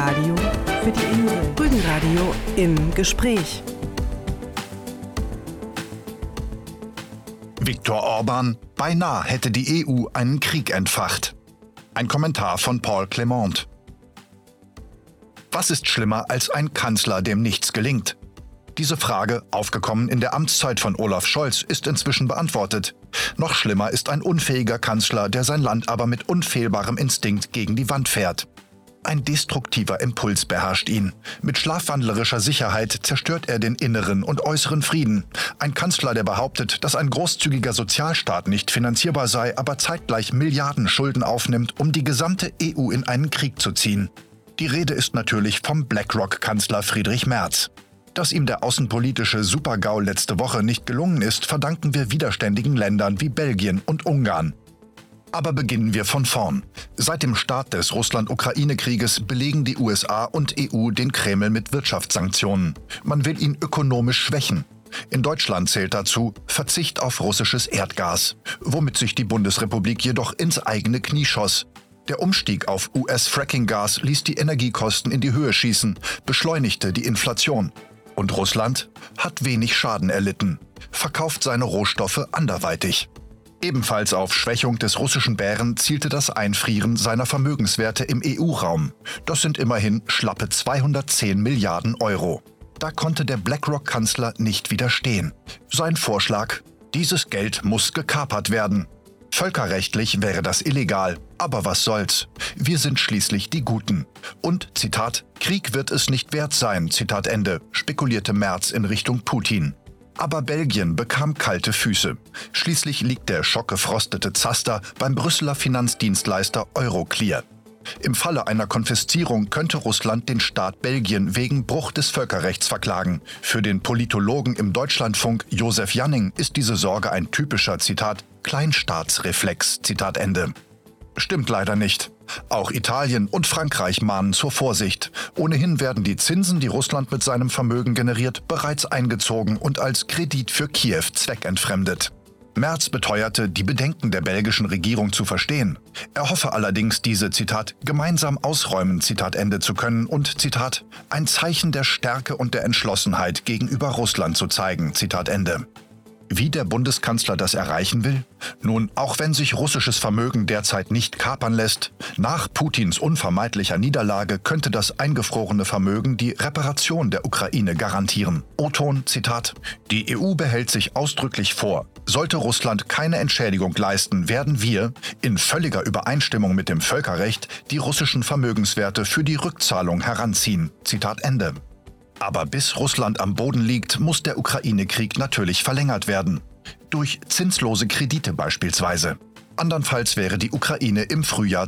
Radio für die Insel. Rügenradio im Gespräch. Viktor Orban: Beinahe hätte die EU einen Krieg entfacht. Ein Kommentar von Paul Clement. Was ist schlimmer als ein Kanzler, dem nichts gelingt? Diese Frage, aufgekommen in der Amtszeit von Olaf Scholz, ist inzwischen beantwortet. Noch schlimmer ist ein unfähiger Kanzler, der sein Land aber mit unfehlbarem Instinkt gegen die Wand fährt. Ein destruktiver Impuls beherrscht ihn. Mit schlafwandlerischer Sicherheit zerstört er den inneren und äußeren Frieden. Ein Kanzler, der behauptet, dass ein großzügiger Sozialstaat nicht finanzierbar sei, aber zeitgleich Milliarden Schulden aufnimmt, um die gesamte EU in einen Krieg zu ziehen. Die Rede ist natürlich vom BlackRock-Kanzler Friedrich Merz. Dass ihm der außenpolitische Super-GAU letzte Woche nicht gelungen ist, verdanken wir widerständigen Ländern wie Belgien und Ungarn. Aber beginnen wir von vorn. Seit dem Start des Russland-Ukraine-Krieges belegen die USA und EU den Kreml mit Wirtschaftssanktionen. Man will ihn ökonomisch schwächen. In Deutschland zählt dazu Verzicht auf russisches Erdgas, womit sich die Bundesrepublik jedoch ins eigene Knie schoss. Der Umstieg auf US-Fracking-Gas ließ die Energiekosten in die Höhe schießen, beschleunigte die Inflation. Und Russland hat wenig Schaden erlitten, verkauft seine Rohstoffe anderweitig. Ebenfalls auf Schwächung des russischen Bären zielte das Einfrieren seiner Vermögenswerte im EU-Raum. Das sind immerhin schlappe 210 Milliarden Euro. Da konnte der BlackRock-Kanzler nicht widerstehen. Sein Vorschlag: Dieses Geld muss gekapert werden. Völkerrechtlich wäre das illegal, aber was soll's? Wir sind schließlich die Guten. Und, Zitat, Krieg wird es nicht wert sein, Zitat Ende, spekulierte Merz in Richtung Putin. Aber Belgien bekam kalte Füße. Schließlich liegt der schockgefrostete Zaster beim Brüsseler Finanzdienstleister Euroclear. Im Falle einer Konfiszierung könnte Russland den Staat Belgien wegen Bruch des Völkerrechts verklagen. Für den Politologen im Deutschlandfunk Josef Janning ist diese Sorge ein typischer, Zitat, Kleinstaatsreflex, Zitat Ende. Stimmt leider nicht. Auch Italien und Frankreich mahnen zur Vorsicht. Ohnehin werden die Zinsen, die Russland mit seinem Vermögen generiert, bereits eingezogen und als Kredit für Kiew zweckentfremdet. Merz beteuerte, die Bedenken der belgischen Regierung zu verstehen. Er hoffe allerdings, diese, Zitat, gemeinsam ausräumen, Zitat Ende zu können und, Zitat, ein Zeichen der Stärke und der Entschlossenheit gegenüber Russland zu zeigen, Zitat Ende. Wie der Bundeskanzler das erreichen will? Nun, auch wenn sich russisches Vermögen derzeit nicht kapern lässt, nach Putins unvermeidlicher Niederlage könnte das eingefrorene Vermögen die Reparation der Ukraine garantieren. O-Ton, Zitat, die EU behält sich ausdrücklich vor, sollte Russland keine Entschädigung leisten, werden wir, in völliger Übereinstimmung mit dem Völkerrecht, die russischen Vermögenswerte für die Rückzahlung heranziehen. Zitat Ende. Aber bis Russland am Boden liegt, muss der Ukraine-Krieg natürlich verlängert werden. Durch zinslose Kredite beispielsweise. Andernfalls wäre die Ukraine im Frühjahr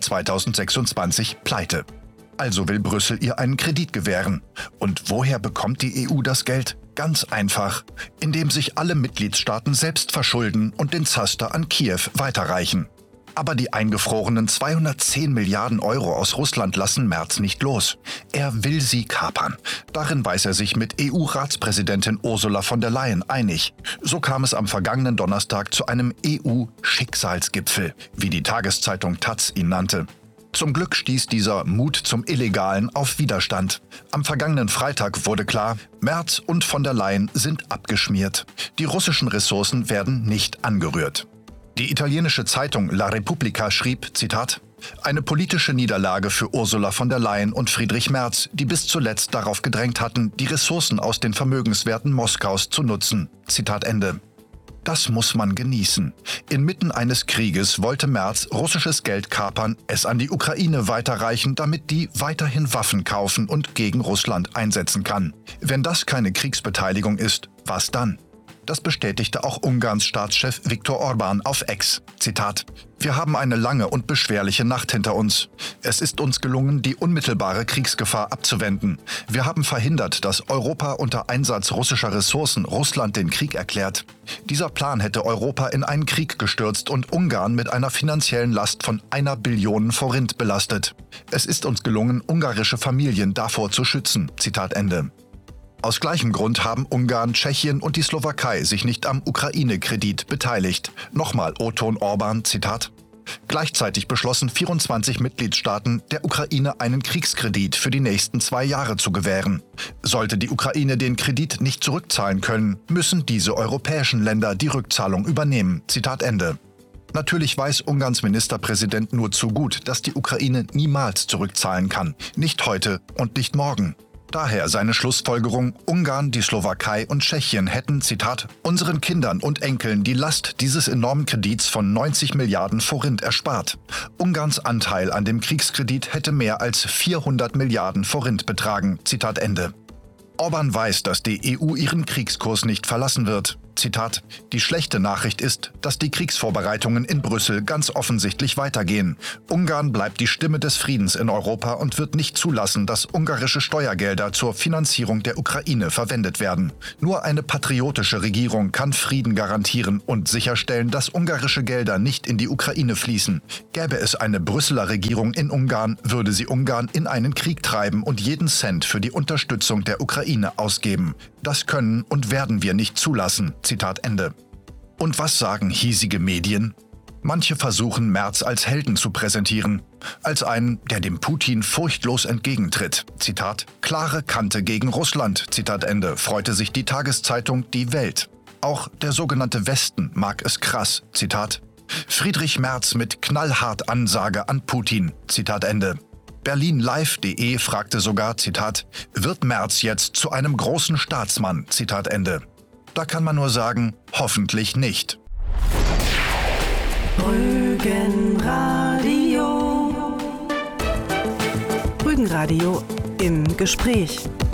2026 pleite. Also will Brüssel ihr einen Kredit gewähren. Und woher bekommt die EU das Geld? Ganz einfach, indem sich alle Mitgliedstaaten selbst verschulden und den Zaster an Kiew weiterreichen. Aber die eingefrorenen 210 Milliarden Euro aus Russland lassen Merz nicht los. Er will sie kapern. Darin weiß er sich mit EU-Ratspräsidentin Ursula von der Leyen einig. So kam es am vergangenen Donnerstag zu einem EU-Schicksalsgipfel, wie die Tageszeitung Taz ihn nannte. Zum Glück stieß dieser Mut zum Illegalen auf Widerstand. Am vergangenen Freitag wurde klar, Merz und von der Leyen sind abgeschmiert. Die russischen Ressourcen werden nicht angerührt. Die italienische Zeitung La Repubblica schrieb, Zitat, eine politische Niederlage für Ursula von der Leyen und Friedrich Merz, die bis zuletzt darauf gedrängt hatten, die Ressourcen aus den Vermögenswerten Moskaus zu nutzen. Zitat Ende. Das muss man genießen. Inmitten eines Krieges wollte Merz russisches Geld kapern, es an die Ukraine weiterreichen, damit die weiterhin Waffen kaufen und gegen Russland einsetzen kann. Wenn das keine Kriegsbeteiligung ist, was dann? Das bestätigte auch Ungarns Staatschef Viktor Orban auf X. Zitat: Wir haben eine lange und beschwerliche Nacht hinter uns. Es ist uns gelungen, die unmittelbare Kriegsgefahr abzuwenden. Wir haben verhindert, dass Europa unter Einsatz russischer Ressourcen Russland den Krieg erklärt. Dieser Plan hätte Europa in einen Krieg gestürzt und Ungarn mit einer finanziellen Last von 1 Billion Forint belastet. Es ist uns gelungen, ungarische Familien davor zu schützen. Zitat Ende. Aus gleichem Grund haben Ungarn, Tschechien und die Slowakei sich nicht am Ukraine-Kredit beteiligt. Nochmal O-Ton Orban, Zitat: Gleichzeitig beschlossen 24 Mitgliedstaaten, der Ukraine einen Kriegskredit für die nächsten 2 Jahre zu gewähren. Sollte die Ukraine den Kredit nicht zurückzahlen können, müssen diese europäischen Länder die Rückzahlung übernehmen. Zitat Ende. Natürlich weiß Ungarns Ministerpräsident nur zu gut, dass die Ukraine niemals zurückzahlen kann. Nicht heute und nicht morgen. Daher seine Schlussfolgerung, Ungarn, die Slowakei und Tschechien hätten, Zitat, unseren Kindern und Enkeln die Last dieses enormen Kredits von 90 Milliarden Forint erspart. Ungarns Anteil an dem Kriegskredit hätte mehr als 400 Milliarden Forint betragen. Zitat Ende. Orbán weiß, dass die EU ihren Kriegskurs nicht verlassen wird. Zitat, die schlechte Nachricht ist, dass die Kriegsvorbereitungen in Brüssel ganz offensichtlich weitergehen. Ungarn bleibt die Stimme des Friedens in Europa und wird nicht zulassen, dass ungarische Steuergelder zur Finanzierung der Ukraine verwendet werden. Nur eine patriotische Regierung kann Frieden garantieren und sicherstellen, dass ungarische Gelder nicht in die Ukraine fließen. Gäbe es eine Brüsseler Regierung in Ungarn, würde sie Ungarn in einen Krieg treiben und jeden Cent für die Unterstützung der Ukraine ausgeben. Das können und werden wir nicht zulassen. Zitat Ende. Und was sagen hiesige Medien? Manche versuchen, Merz als Helden zu präsentieren. Als einen, der dem Putin furchtlos entgegentritt. Zitat, klare Kante gegen Russland. Zitat Ende, freute sich die Tageszeitung Die Welt. Auch der sogenannte Westen mag es krass. Zitat, Friedrich Merz mit knallhart Ansage an Putin. Zitat Ende. BerlinLive.de fragte sogar, Zitat, wird Merz jetzt zu einem großen Staatsmann? Zitat Ende. Da kann man nur sagen, hoffentlich nicht. Rügenradio. Rügenradio im Gespräch.